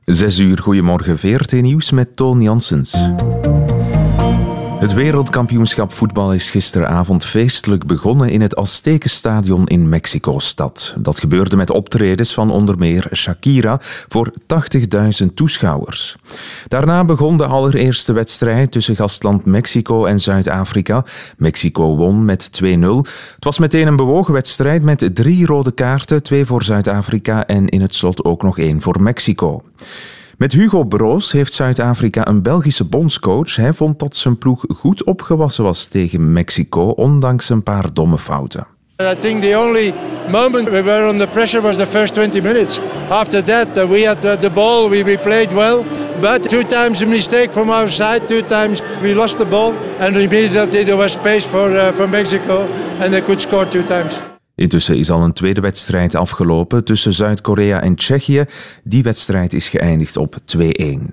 6 uur, goedemorgen, VRT Nieuws met Toon Janssens. Het wereldkampioenschap voetbal is gisteravond feestelijk begonnen in het Aztekenstadion in Mexico-stad. Dat gebeurde met optredens van onder meer Shakira voor 80.000 toeschouwers. Daarna begon de allereerste wedstrijd tussen gastland Mexico en Zuid-Afrika. Mexico won met 2-0. Het was meteen een bewogen wedstrijd met 3 rode kaarten, 2 voor Zuid-Afrika en in het slot ook nog 1 voor Mexico. Met Hugo Broos heeft Zuid-Afrika een Belgische bondscoach. Hij vond dat zijn ploeg goed opgewassen was tegen Mexico, ondanks een paar domme fouten. I think the only moment we were under pressure was the first 20 minutes. After that, we had the ball, we played well. But 2 times a mistake from our side, 2 times we lost the ball. And immediately there was space for Mexico and they could score 2 times. Intussen is al een tweede wedstrijd afgelopen tussen Zuid-Korea en Tsjechië. Die wedstrijd is geëindigd op 2-1.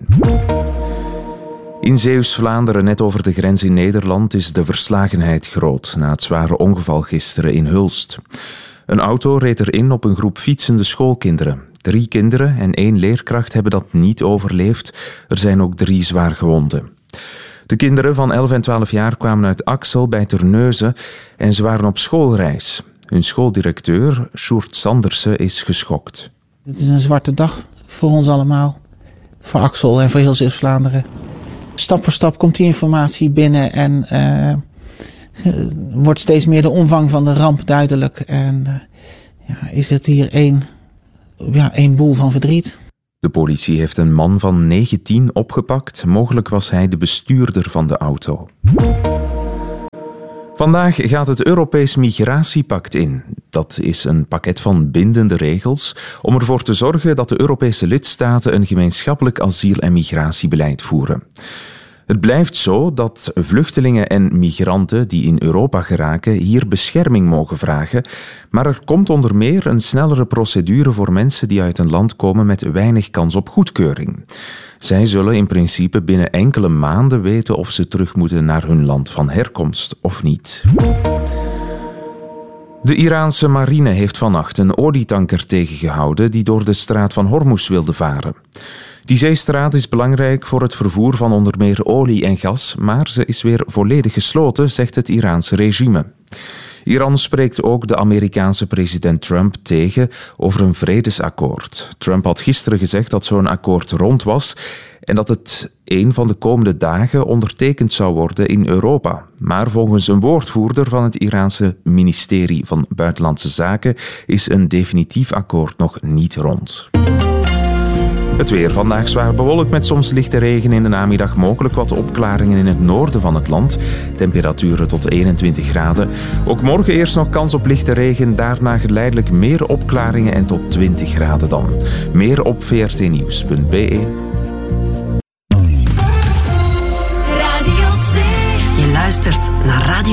In Zeeuws-Vlaanderen, net over de grens in Nederland, is de verslagenheid groot na het zware ongeval gisteren in Hulst. Een auto reed erin op een groep fietsende schoolkinderen. 3 kinderen en 1 leerkracht hebben dat niet overleefd. Er zijn ook 3 zwaargewonden. De kinderen van 11 en 12 jaar kwamen uit Axel bij Terneuzen en ze waren op schoolreis. Hun schooldirecteur, Sjoerd Sandersen, is geschokt. Het is een zwarte dag voor ons allemaal. Voor Axel en voor heel Zeeuws-Vlaanderen. Stap voor stap komt die informatie binnen en wordt steeds meer de omvang van de ramp duidelijk. En is het hier één boel van verdriet. De politie heeft een man van 19 opgepakt. Mogelijk was hij de bestuurder van de auto. Vandaag gaat het Europees Migratiepact in. Dat is een pakket van bindende regels om ervoor te zorgen dat de Europese lidstaten een gemeenschappelijk asiel- en migratiebeleid voeren. Het blijft zo dat vluchtelingen en migranten die in Europa geraken hier bescherming mogen vragen, maar er komt onder meer een snellere procedure voor mensen die uit een land komen met weinig kans op goedkeuring. Zij zullen in principe binnen enkele maanden weten of ze terug moeten naar hun land van herkomst of niet. De Iraanse marine heeft vannacht een olietanker tegengehouden die door de straat van Hormuz wilde varen. Die zeestraat is belangrijk voor het vervoer van onder meer olie en gas, maar ze is weer volledig gesloten, zegt het Iraanse regime. Iran spreekt ook de Amerikaanse president Trump tegen over een vredesakkoord. Trump had gisteren gezegd dat zo'n akkoord rond was en dat het een van de komende dagen ondertekend zou worden in Europa. Maar volgens een woordvoerder van het Iraanse ministerie van Buitenlandse Zaken is een definitief akkoord nog niet rond. Het weer vandaag zwaar bewolkt met soms lichte regen in de namiddag. Mogelijk wat opklaringen in het noorden van het land. Temperaturen tot 21 graden. Ook morgen eerst nog kans op lichte regen. Daarna geleidelijk meer opklaringen en tot 20 graden dan. Meer op vrtnieuws.be. Radio 2. Je luistert naar Radio